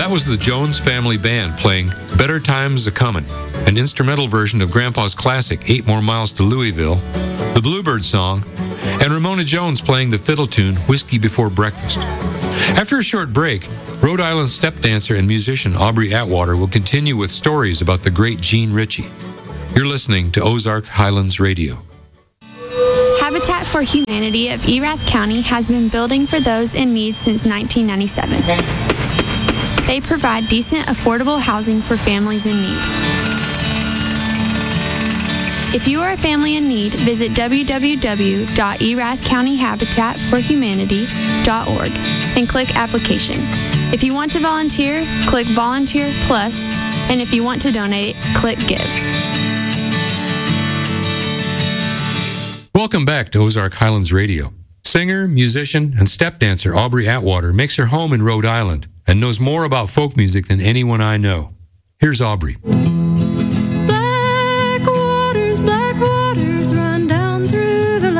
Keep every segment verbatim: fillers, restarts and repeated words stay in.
That was the Jones Family Band playing Better Times A-Comin', an instrumental version of Grandpa's classic Eight More Miles to Louisville, the Bluebird Song, and Ramona Jones playing the fiddle tune Whiskey Before Breakfast. After a short break, Rhode Island step dancer and musician Aubrey Atwater will continue with stories about the great Gene Ritchie. You're listening to Ozark Highlands Radio. Habitat for Humanity of Erath County has been building for those in need since nineteen ninety-seven. They provide decent, affordable housing for families in need. If you are a family in need, visit w w w dot erath county habitat for humanity dot org and click Application. If you want to volunteer, click Volunteer Plus, and if you want to donate, click Give. Welcome back to Ozark Highlands Radio. Singer, musician, and step dancer Aubrey Atwater makes her home in Rhode Island and knows more about folk music than anyone I know. Here's Aubrey. Black waters, black waters run down through the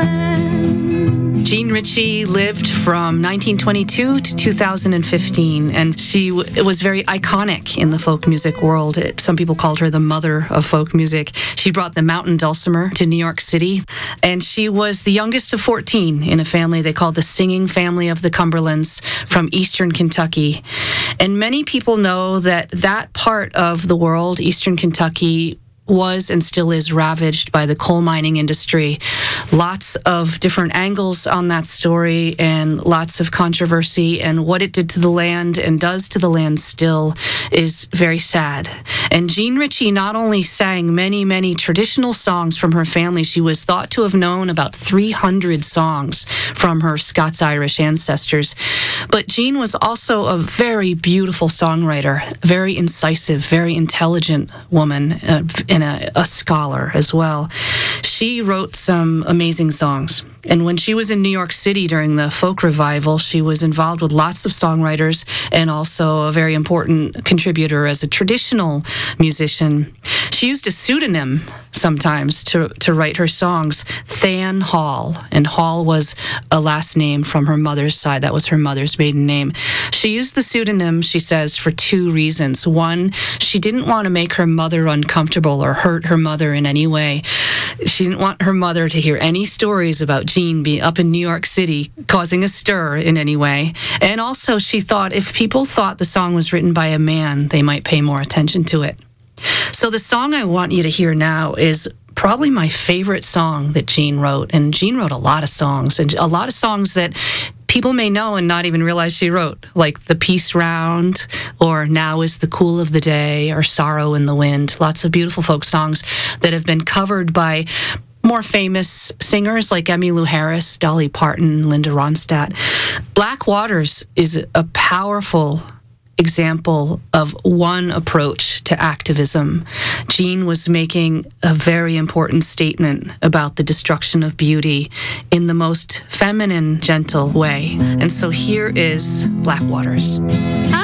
land. Gene Ritchie lived from nineteen twenty-two to two thousand fifteen, and she w- was very iconic in the folk music world. It, some people called her the mother of folk music. She brought the mountain dulcimer to New York City, and she was the youngest of fourteen in a family they called the Singing Family of the Cumberlands from eastern Kentucky. And many people know that that part of the world, eastern Kentucky, was and still is ravaged by the coal mining industry. Lots of different angles on that story and lots of controversy, and what it did to the land and does to the land still is very sad. And Gene Ritchie not only sang many, many traditional songs from her family, she was thought to have known about three hundred songs from her Scots-Irish ancestors. But Gene was also a very beautiful songwriter, very incisive, very intelligent woman, uh, and a, a scholar as well. She wrote some amazing songs. And when she was in New York City during the folk revival, she was involved with lots of songwriters and also a very important contributor as a traditional musician. She used a pseudonym sometimes to, to write her songs, Than Hall. And Hall was a last name from her mother's side. That was her mother's maiden name. She used the pseudonym, she says, for two reasons. One, she didn't want to make her mother uncomfortable or hurt her mother in any way. She didn't want her mother to hear any stories about Gene being up in New York City causing a stir in any way. And also, she thought if people thought the song was written by a man, they might pay more attention to it. So the song I want you to hear now is probably my favorite song that Gene wrote. And Gene wrote a lot of songs, and a lot of songs that people may know and not even realize she wrote, like The Peace Round, or Now is the Cool of the Day, or Sorrow in the Wind. Lots of beautiful folk songs that have been covered by more famous singers like Emmylou Harris, Dolly Parton, Linda Ronstadt. Black Waters is a powerful example of one approach to activism. Gene was making a very important statement about the destruction of beauty in the most feminine, gentle way. And so here is Black Waters.